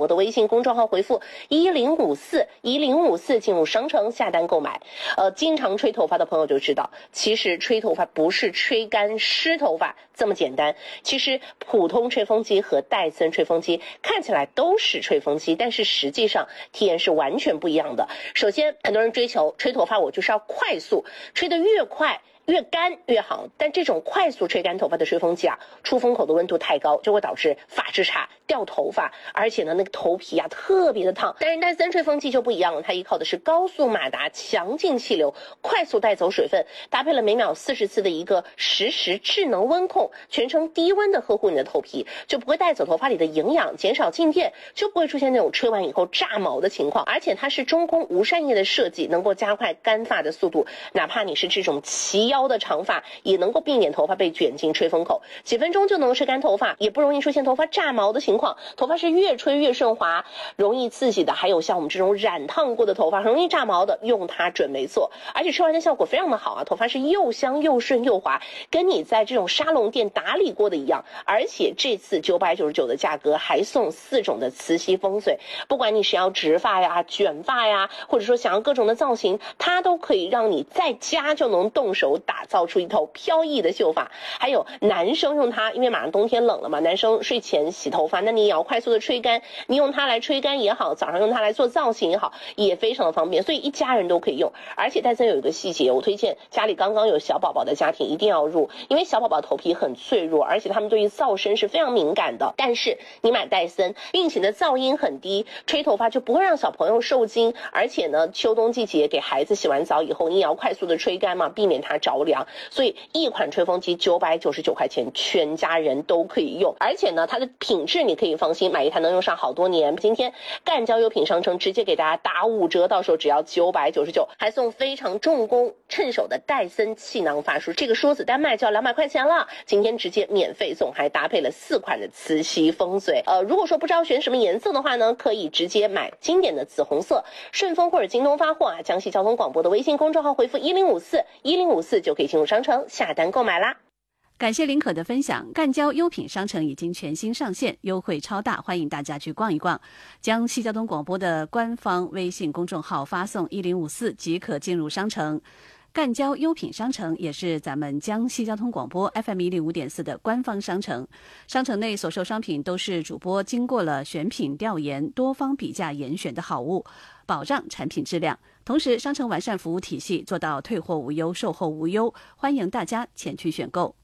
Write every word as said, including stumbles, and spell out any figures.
播的微信公众号回复一零五四一零五四进入商城下单购买。呃，经常吹头发的朋友就知道，其实吹头发不是吹干湿头发这么简单。其实普通吹风机和戴森吹风机看起来都是吹风机，但是实际上体验是完全不一样的。首先，很多人追求吹头发我就是要快速，吹得越快越干越好，但这种快速吹干头发的吹风机啊，出风口的温度太高，就会导致发质差、掉头发，而且呢，那个头皮啊特别的烫。但是戴森吹风机就不一样了，它依靠的是高速马达、强劲气流，快速带走水分，搭配了每秒四十次的一个实时智能温控，全程低温的呵护你的头皮，就不会带走头发里的营养，减少静电，就不会出现那种吹完以后炸毛的情况。而且它是中空无扇叶的设计，能够加快干发的速度，哪怕你是这种齐腰的长发，也能够避免头发被卷进吹风口，几分钟就能吹干头发，也不容易出现头发炸毛的情况。头发是越吹越顺滑，容易刺激的，还有像我们这种染烫过的头发容易炸毛的，用它准没错。而且吹完的效果非常的好啊，头发是又香又顺又滑，跟你在这种沙龙店打理过的一样。而且这次九百九十九的价格还送四种的磁吸风水，不管你是要直发呀、卷发呀，或者说想要各种的造型，它都可以让你在家就能动手打造出一头飘逸的秀发。还有男生用它，因为马上冬天冷了嘛，男生睡前洗头发，那你也要快速的吹干，你用它来吹干也好，早上用它来做造型也好，也非常的方便，所以一家人都可以用。而且戴森有一个细节，我推荐家里刚刚有小宝宝的家庭一定要入，因为小宝宝头皮很脆弱，而且他们对于噪声是非常敏感的。但是你买戴森，并且呢噪音很低，吹头发就不会让小朋友受惊。而且呢，秋冬季节给孩子洗完澡以后，你也要快速的吹干嘛，避免它着凉。所以一款吹风机九百九十九块钱，全家人都可以用。而且呢，它的品质你可以放心，买一台能用上好多年。今天赣交优品商城直接给大家打五折，到时候只要九百九十九，还送非常重工趁手的戴森气囊发梳，这个梳子单卖就要两百块钱了，今天直接免费送，还搭配了四款的磁吸风水。呃，如果说不知道选什么颜色的话呢，可以直接买经典的紫红色，顺丰或者京东发货啊，江西交通广播的微信公众号回复一零五四一零五四就可以进入商城下单购买啦。 感谢林可的分享，赣交优品商城已经全新上线，优惠超大，欢迎大家去逛一逛。江西交通广播的官方微信公众号发送一零五四即可进入商城。赣交优品商城也是咱们江西交通广播 F M 一零五点四的官方商城，商城内所售商品都是主播经过了选品调研、多方比价严选的好物，保障产品质量。同时，商城完善服务体系，做到退货无忧、售后无忧，欢迎大家前去选购。